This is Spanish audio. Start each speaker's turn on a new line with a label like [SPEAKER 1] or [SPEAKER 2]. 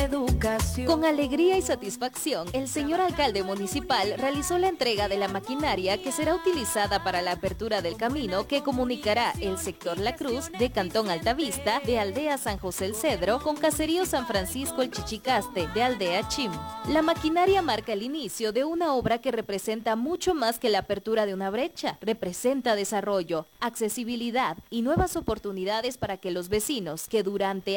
[SPEAKER 1] educación.
[SPEAKER 2] Con alegría y satisfacción, el señor alcalde municipal realizó la entrega de la maquinaria que será utilizada para la apertura del camino que comunicará el sector La Cruz de Cantón Altavista de Aldea San José el Cedro con Caserío San Francisco el Chichicaste de Aldea Chim. La maquinaria marca el inicio de una obra que representa mucho más que la apertura de una brecha. Representa desarrollo, accesibilidad y nuevas oportunidades para que los vecinos que durante